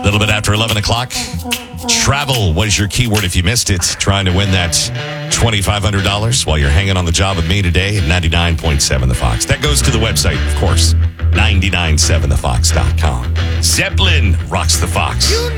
little bit after 11 o'clock. Travel was your keyword if you missed it. Trying to win that $2,500 while you're hanging on the job with me today at 99.7 The Fox. That goes to the website, of course, 997thefox.com. Zeppelin rocks the Fox.